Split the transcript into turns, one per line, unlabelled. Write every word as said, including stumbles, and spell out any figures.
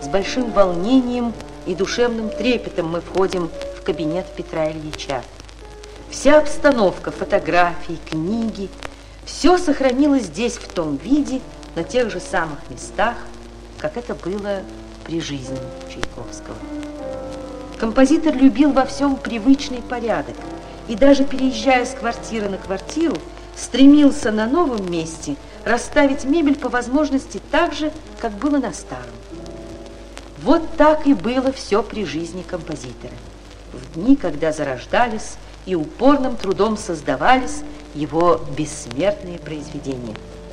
с большим волнением и душевным трепетом мы входим в кабинет Петра Ильича. Вся обстановка, фотографии, книги, все сохранилось здесь в том виде, на тех же самых местах, как это было при жизни Чайковского. Композитор любил во всем привычный порядок и даже переезжая с квартиры на квартиру, стремился на новом месте расставить мебель по возможности так же, как было на старом. Вот так и было все при жизни композитора, в дни, когда зарождались и упорным трудом создавались его бессмертные произведения.